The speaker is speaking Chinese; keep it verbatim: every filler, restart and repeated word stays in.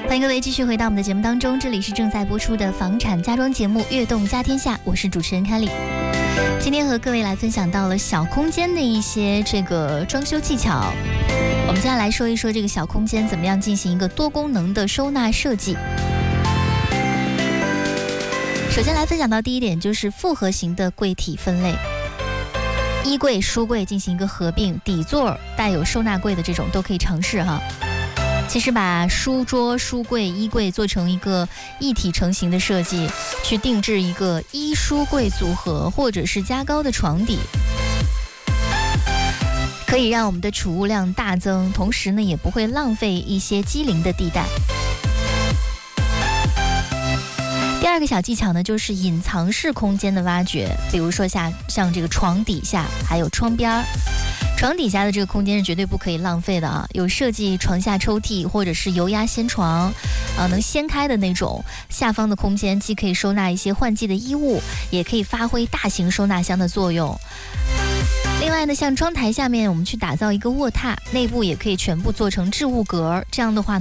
欢迎各位继续回到我们的节目当中，这里是正在播出的房产家装节目《悦动家天下》，我是主持人凯里。今天和各位来分享到了小空间的一些这个装修技巧。我们接下来说一说这个小空间怎么样进行一个多功能的收纳设计。首先来分享到第一点，就是复合型的柜体分类。衣柜、书柜进行一个合并，底座带有收纳柜的这种都可以尝试哈。其实把书桌、书柜、衣柜做成一个一体成型的设计，去定制一个衣书柜组合，或者是加高的床底，可以让我们的储物量大增，同时呢也不会浪费一些机灵的地带。第二个小技巧呢，就是隐藏式空间的挖掘，比如说像像这个床底下，还有窗边儿。床底下的这个空间是绝对不可以浪费的啊！有设计床下抽屉或者是油压掀床，啊，能掀开的那种下方的空间，既可以收纳一些换季的衣物，也可以发挥大型收纳箱的作用。另外呢，像窗台下面我们去打造一个卧榻，内部也可以全部做成置物格，这样的话